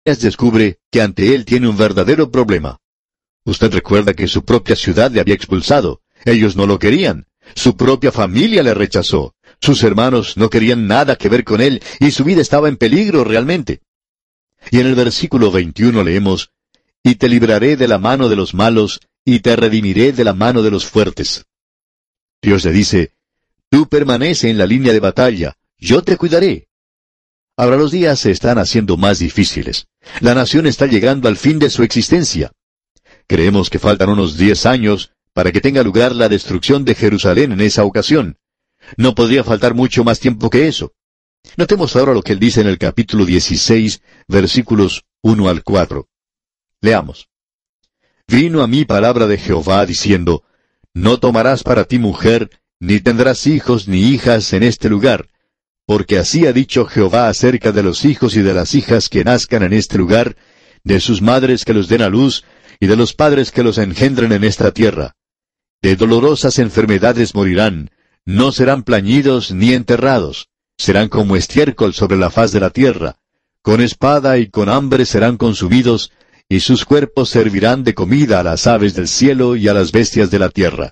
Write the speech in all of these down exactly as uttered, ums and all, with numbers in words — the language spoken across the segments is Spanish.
descubre que ante él tiene un verdadero problema. Usted recuerda que su propia ciudad le había expulsado. Ellos no lo querían. Su propia familia le rechazó. Sus hermanos no querían nada que ver con él, y su vida estaba en peligro realmente. Y en el versículo veintiuno leemos, «Y te libraré de la mano de los malos, y te redimiré de la mano de los fuertes». Dios le dice, «Tú permanece en la línea de batalla, yo te cuidaré». Ahora los días se están haciendo más difíciles. La nación está llegando al fin de su existencia. Creemos que faltan unos diez años para que tenga lugar la destrucción de Jerusalén en esa ocasión. No podría faltar mucho más tiempo que eso. Notemos ahora lo que él dice en el capítulo dieciséis, versículos uno al cuatro. Leamos. «Vino a mí palabra de Jehová diciendo, No tomarás para ti mujer, ni tendrás hijos ni hijas en este lugar, porque así ha dicho Jehová acerca de los hijos y de las hijas que nazcan en este lugar, de sus madres que los den a luz, y de los padres que los engendren en esta tierra. De dolorosas enfermedades morirán, no serán plañidos ni enterrados, serán como estiércol sobre la faz de la tierra. Con espada y con hambre serán consumidos, y sus cuerpos servirán de comida a las aves del cielo y a las bestias de la tierra».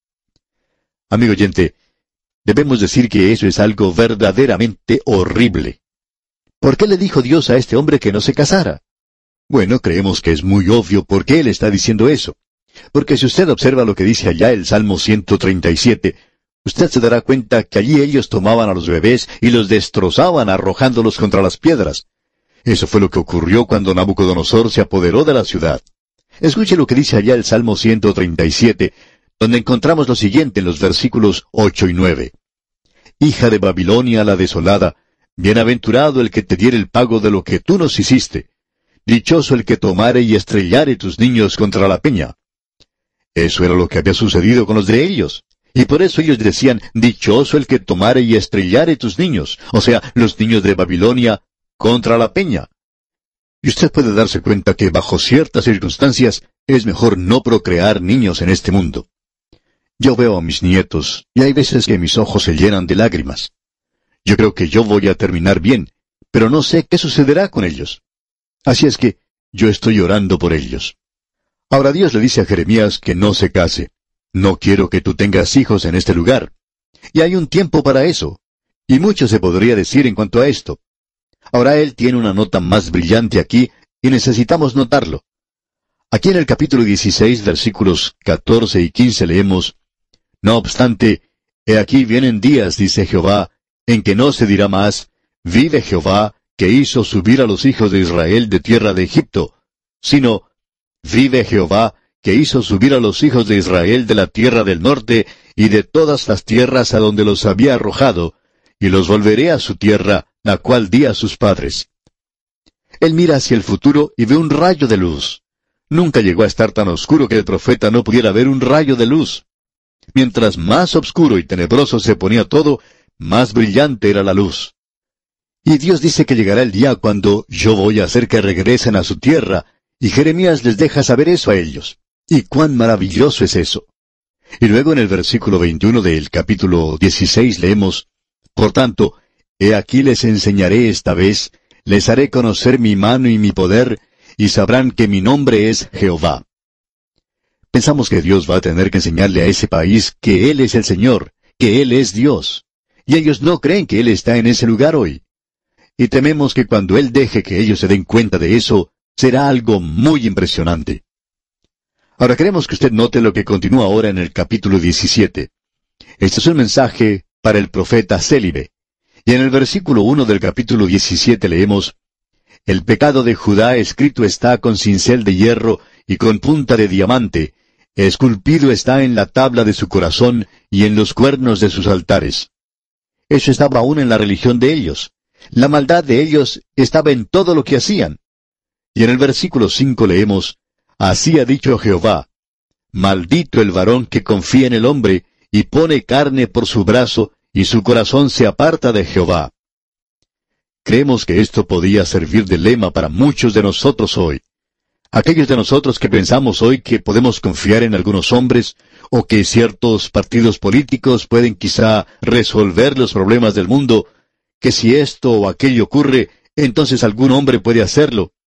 Amigo oyente, debemos decir que eso es algo verdaderamente horrible. ¿Por qué le dijo Dios a este hombre que no se casara? Bueno, creemos que es muy obvio por qué él está diciendo eso. Porque si usted observa lo que dice allá el Salmo ciento treinta y siete, usted se dará cuenta que allí ellos tomaban a los bebés y los destrozaban arrojándolos contra las piedras. Eso fue lo que ocurrió cuando Nabucodonosor se apoderó de la ciudad. Escuche lo que dice allá el Salmo ciento treinta y siete, donde encontramos lo siguiente en los versículos ocho y nueve. «Hija de Babilonia la desolada, bienaventurado el que te diere el pago de lo que tú nos hiciste. Dichoso el que tomare y estrellare tus niños contra la peña». Eso era lo que había sucedido con los de ellos. Y por eso ellos decían, «Dichoso el que tomare y estrellare tus niños», o sea, los niños de Babilonia, contra la peña. Y usted puede darse cuenta que bajo ciertas circunstancias es mejor no procrear niños en este mundo. Yo veo a mis nietos, y hay veces que mis ojos se llenan de lágrimas. Yo creo que yo voy a terminar bien, pero no sé qué sucederá con ellos. Así es que yo estoy orando por ellos. Ahora Dios le dice a Jeremías que no se case. «No quiero que tú tengas hijos en este lugar». Y hay un tiempo para eso. Y mucho se podría decir en cuanto a esto. Ahora él tiene una nota más brillante aquí, y necesitamos notarlo. Aquí en el capítulo dieciséis, versículos catorce y quince leemos, «No obstante, he aquí vienen días, dice Jehová, en que no se dirá más, vive Jehová, que hizo subir a los hijos de Israel de tierra de Egipto, sino, vive Jehová, que hizo subir a los hijos de Israel de la tierra del norte y de todas las tierras a donde los había arrojado, y los volveré a su tierra, la cual di a sus padres». Él mira hacia el futuro y ve un rayo de luz. Nunca llegó a estar tan oscuro que el profeta no pudiera ver un rayo de luz. Mientras más oscuro y tenebroso se ponía todo, más brillante era la luz. Y Dios dice que llegará el día cuando yo voy a hacer que regresen a su tierra, y Jeremías les deja saber eso a ellos. Y cuán maravilloso es eso. Y luego en el versículo veintiuno del capítulo dieciséis leemos, «Por tanto, he aquí les enseñaré esta vez, les haré conocer mi mano y mi poder, y sabrán que mi nombre es Jehová». Pensamos que Dios va a tener que enseñarle a ese país que Él es el Señor, que Él es Dios. Y ellos no creen que Él está en ese lugar hoy. Y tememos que cuando Él deje que ellos se den cuenta de eso, será algo muy impresionante. Ahora queremos que usted note lo que continúa ahora en el capítulo diecisiete. Este es un mensaje para el profeta Célibe. Y en el versículo uno del capítulo diecisiete leemos, «El pecado de Judá escrito está con cincel de hierro y con punta de diamante, esculpido está en la tabla de su corazón y en los cuernos de sus altares». Eso estaba aún en la religión de ellos. La maldad de ellos estaba en todo lo que hacían. Y en el versículo cinco leemos, «Así ha dicho Jehová, maldito el varón que confía en el hombre, y pone carne por su brazo, y su corazón se aparta de Jehová». Creemos que esto podía servir de lema para muchos de nosotros hoy. Aquellos de nosotros que pensamos hoy que podemos confiar en algunos hombres, o que ciertos partidos políticos pueden quizá resolver los problemas del mundo, que si esto o aquello ocurre, entonces algún hombre puede hacerlo.